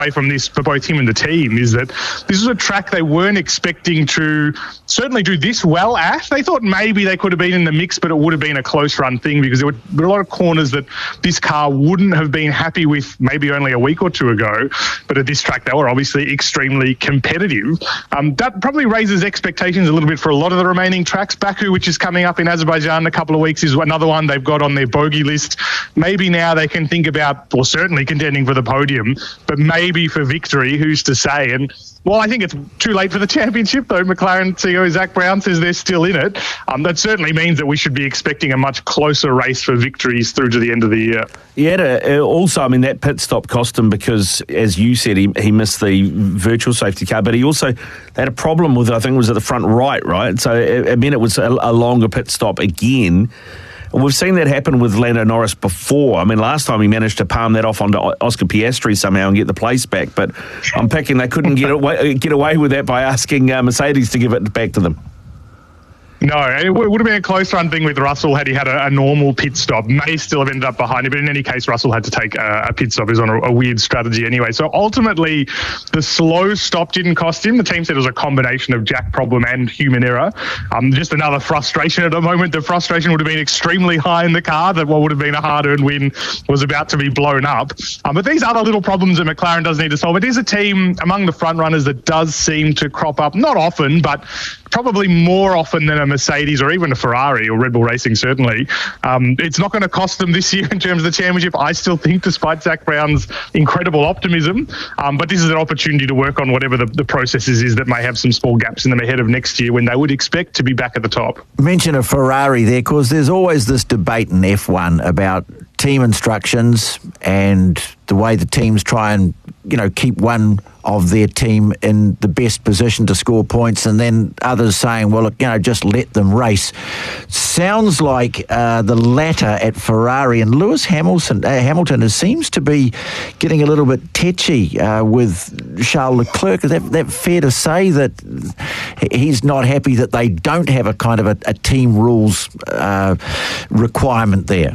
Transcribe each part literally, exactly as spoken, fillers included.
from this for both him and the team is that this was a track they weren't expecting to certainly do this well at. They thought maybe they could have been in the mix, but it would have been a close run thing because there were, there were a lot of corners that this car wouldn't have been happy with maybe only a week or two ago. But at this track, they were obviously extremely competitive. Um, that probably raises expectations a little bit for a lot of the remaining tracks. Baku, which is coming up in Azerbaijan in a couple of weeks, is another one they've got on their bogey list. Maybe now they can think about, or certainly contending for the podium, but maybe for victory, who's to say? And well, I think it's too late for the championship, though. McLaren C E O Zak Brown says they're still in it. Um, that certainly means that we should be expecting a much closer race for victories through to the end of the year. Yeah, uh, also, I mean, that pit stop cost him because, as you said, he, he missed the virtual safety car, but he also had a problem with, I think it was at the front right, right? So it, it meant it was a, a longer pit stop again. We've seen that happen with Lando Norris before. I mean, last time he managed to palm that off onto Oscar Piastri somehow and get the place back, but I'm picking they couldn't get away, get away with that by asking uh, Mercedes to give it back to them. No, it would have been a close run thing with Russell had he had a, a normal pit stop. May still have ended up behind him, but in any case, Russell had to take a, a pit stop. He was on a, a weird strategy anyway. So ultimately, the slow stop didn't cost him. The team said it was a combination of jack problem and human error. Um, just another frustration at the moment. The frustration would have been extremely high in the car that what would have been a hard-earned win was about to be blown up. Um, but these other little problems that McLaren does need to solve. It is a team among the front runners that does seem to crop up, not often, but probably more often than a Mercedes or even a Ferrari or Red Bull Racing, certainly. Um, it's not going to cost them this year in terms of the championship, I still think, despite Zak Brown's incredible optimism. Um, but this is an opportunity to work on whatever the, the processes is that may have some small gaps in them ahead of next year when they would expect to be back at the top. Mention a Ferrari there, because there's always this debate in F one about team instructions and the way the teams try and, you know, keep one of their team in the best position to score points, and then others saying, well, look, you know, just let them race. Sounds like uh, the latter at Ferrari, and Lewis Hamilton, uh, Hamilton seems to be getting a little bit tetchy uh, with Charles Leclerc. Is that, that fair to say that he's not happy that they don't have a kind of a, a team rules uh, requirement there?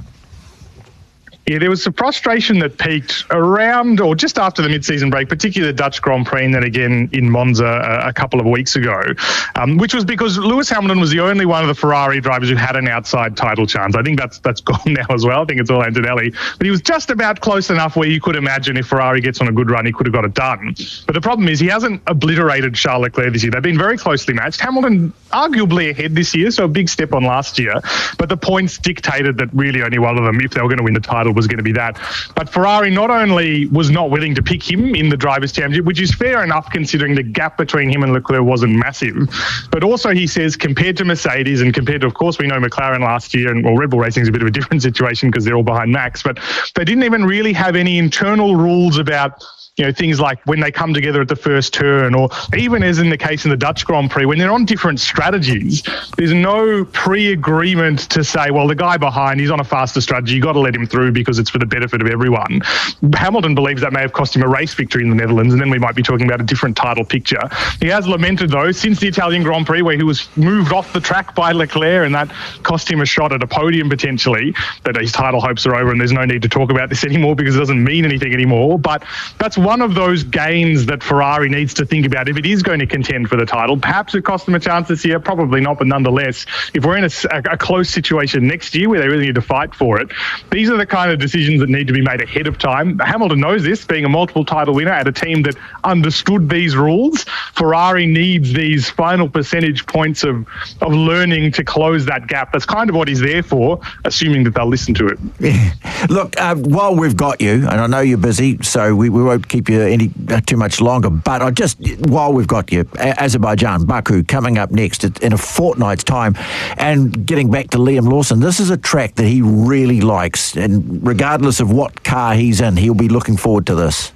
Yeah, there was some frustration that peaked around or just after the mid-season break, particularly the Dutch Grand Prix and then again in Monza a, a couple of weeks ago, um, which was because Lewis Hamilton was the only one of the Ferrari drivers who had an outside title chance. I think that's that's gone now as well. I think it's all Antonelli. But he was just about close enough where you could imagine if Ferrari gets on a good run, he could have got it done. But the problem is he hasn't obliterated Charles Leclerc this year. They've been very closely matched. Hamilton arguably ahead this year, so a big step on last year. But the points dictated that really only one of them, if they were going to win the title, was going to be that. But Ferrari not only was not willing to pick him in the Drivers' Championship, which is fair enough considering the gap between him and Leclerc wasn't massive, but also he says compared to Mercedes and compared to, of course, we know McLaren last year, and well, Red Bull Racing is a bit of a different situation because they're all behind Max, but they didn't even really have any internal rules about, you know, things like when they come together at the first turn, or even as in the case in the Dutch Grand Prix, when they're on different strategies, there's no pre-agreement to say, well, the guy behind, he's on a faster strategy, you got to let him through because it's for the benefit of everyone. Hamilton believes that may have cost him a race victory in the Netherlands, and then we might be talking about a different title picture. He has lamented, though, since the Italian Grand Prix, where he was moved off the track by Leclerc, and that cost him a shot at a podium potentially, that his title hopes are over and there's no need to talk about this anymore because it doesn't mean anything anymore. But that's one of those gains that Ferrari needs to think about if it is going to contend for the title. Perhaps it cost them a chance this year, probably not, but nonetheless, if we're in a, a close situation next year where they really need to fight for it, these are the kind of decisions that need to be made ahead of time. Hamilton knows this, being a multiple title winner at a team that understood these rules. Ferrari needs these final percentage points of, of learning to close that gap. That's kind of what he's there for, assuming that they'll listen to it. Yeah. Look, uh, while we've got you, and I know you're busy, so we, we won't keep you any uh, too much longer, but I just, while we've got you, Azerbaijan, Baku, coming up next in a fortnight's time, and getting back to Liam Lawson, this is a track that he really likes, and regardless of what car he's in, he'll be looking forward to this.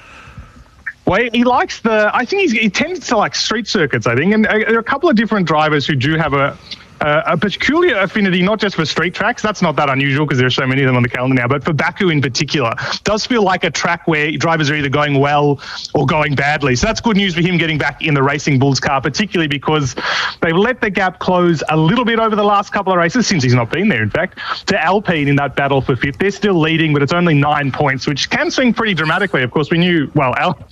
Well, he likes the, I think he's, he tends to like street circuits, I think, and uh, there are a couple of different drivers who do have a Uh, a peculiar affinity, not just for street tracks. That's not that unusual because there are so many of them on the calendar now, but for Baku in particular, does feel like a track where drivers are either going well or going badly. So that's good news for him getting back in the Racing Bulls car, particularly because they've let the gap close a little bit over the last couple of races, since he's not been there, in fact, to Alpine in that battle for fifth. They're still leading, but it's only nine points, which can swing pretty dramatically. Of course, we knew, well, Al-